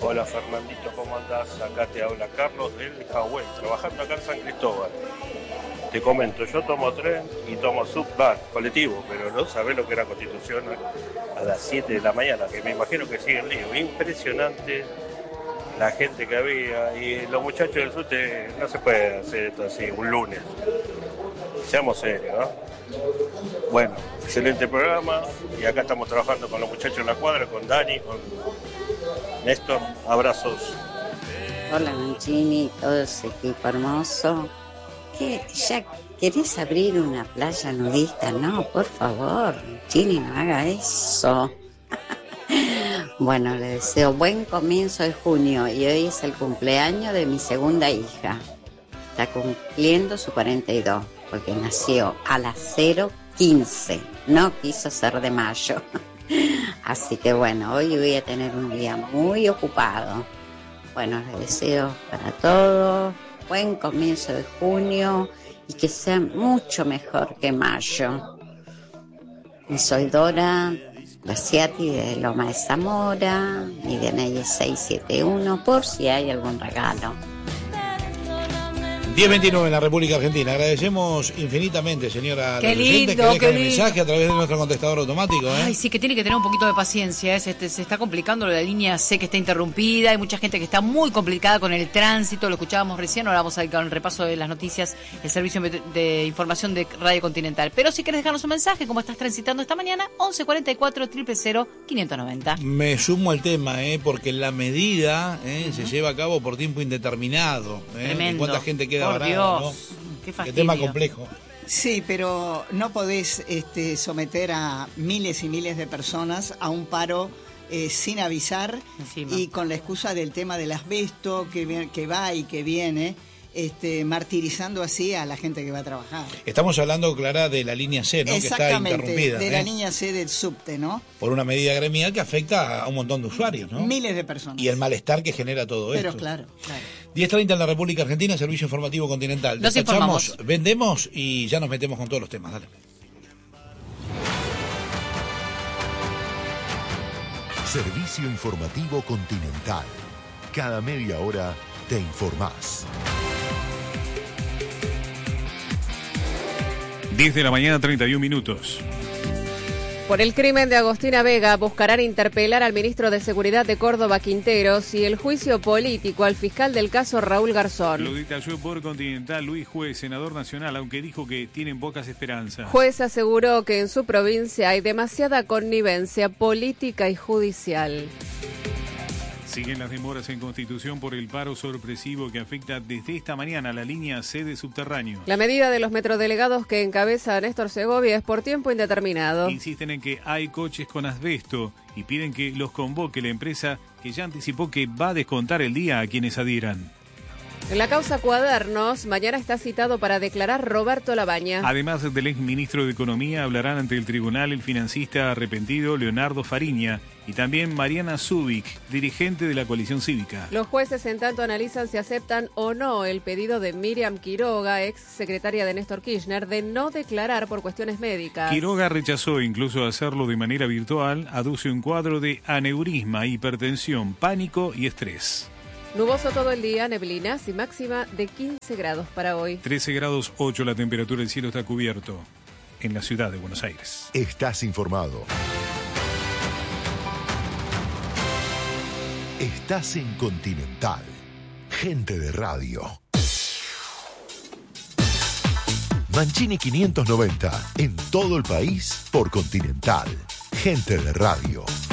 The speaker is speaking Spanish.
Hola Fernandito, ¿cómo andás? Acá te habla Carlos del Hawái, trabajando acá en San Cristóbal. Te comento, yo tomo tren y tomo colectivo, pero no sabés lo que era Constitución a las 7 de la mañana, que me imagino que sigue el lío. Impresionante la gente que había y los muchachos del subte, no se puede hacer esto así un lunes. Seamos serios, ¿no? Bueno, excelente programa y acá estamos trabajando con los muchachos en la cuadra, con Dani, con Néstor, abrazos. Hola Mancini, todo ese equipo hermoso. ¿Qué? ¿Ya querés abrir una playa nudista? No, por favor, Chini, no haga eso. Bueno, le deseo buen comienzo de junio y hoy es el cumpleaños de mi segunda hija. Está cumpliendo su 42, porque nació a las 0:15, no quiso ser de mayo. Así que bueno, hoy voy a tener un día muy ocupado. Bueno, les deseo para todos buen comienzo de junio y que sea mucho mejor que mayo. Soy Dora Graciati de Loma de Zamora, mi DNI es 671 por si hay algún regalo. 10:29 en la República Argentina. Agradecemos infinitamente, señora. Qué lindo, que dejan el mensaje a través de nuestro contestador automático. Ay, sí, que tiene que tener un poquito de paciencia. Se está complicando la línea C, que está interrumpida. Hay mucha gente que está muy complicada con el tránsito. Lo escuchábamos recién. Ahora vamos a ir con el repaso de las noticias, el servicio de información de Radio Continental. Pero si querés dejarnos un mensaje, ¿cómo estás transitando esta mañana? 1144 000 590. Me sumo al tema, porque la medida se lleva a cabo por tiempo indeterminado. Tremendo. ¿Y cuánta gente queda Por varada? Dios, ¿no? qué fastidio. Qué tema complejo. Sí, pero no podés someter a miles y miles de personas a un paro sin avisar. Encima. Y con la excusa del tema del asbesto que va y que viene, martirizando así a la gente que va a trabajar. Estamos hablando, Clara, de la línea C, ¿no? Que está interrumpida. De la línea C del subte, ¿no? Por una medida gremial que afecta a un montón de usuarios, ¿no? Miles de personas. Y el malestar que genera todo esto. Pero claro. 10:30 en la República Argentina, Servicio Informativo Continental. Despachamos, vendemos y ya nos metemos con todos los temas. Dale. Servicio Informativo Continental. Cada media hora te informás. 10 de la mañana, 31 minutos. Por el crimen de Agostina Vega buscarán interpelar al ministro de Seguridad de Córdoba, Quinteros, y el juicio político al fiscal del caso, Raúl Garzón. Lo detalló por Continental Luis Juez, senador nacional, aunque dijo que tienen pocas esperanzas. Juez aseguró que en su provincia hay demasiada connivencia política y judicial. Siguen las demoras en Constitución por el paro sorpresivo que afecta desde esta mañana la línea C de subterráneo. La medida de los metrodelegados que encabeza Néstor Segovia es por tiempo indeterminado. Insisten en que hay coches con asbesto y piden que los convoque la empresa, que ya anticipó que va a descontar el día a quienes adhieran. En la causa Cuadernos, mañana está citado para declarar Roberto Labaña. Además del exministro de Economía, hablarán ante el tribunal el financista arrepentido Leonardo Fariña y también Mariana Zubik, dirigente de la coalición cívica. Los jueces en tanto analizan si aceptan o no el pedido de Miriam Quiroga, ex secretaria de Néstor Kirchner, de no declarar por cuestiones médicas. Quiroga rechazó incluso hacerlo de manera virtual, aduce un cuadro de aneurisma, hipertensión, pánico y estrés. Nuboso todo el día, neblinas y máxima de 15 grados para hoy. 13 grados 8 la temperatura, el cielo está cubierto en la ciudad de Buenos Aires. Estás informado. Estás en Continental. Gente de radio. Mancini 590 en todo el país por Continental. Gente de radio.